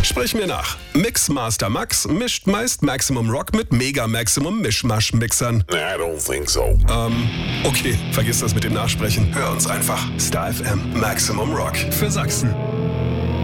Sprich mir nach. Mixmaster Max mischt meist Maximum Rock mit Mega Maximum Mischmasch-Mixern. I don't think so. Okay, vergiss das mit dem Nachsprechen. Hör uns einfach. Star FM Maximum Rock für Sachsen.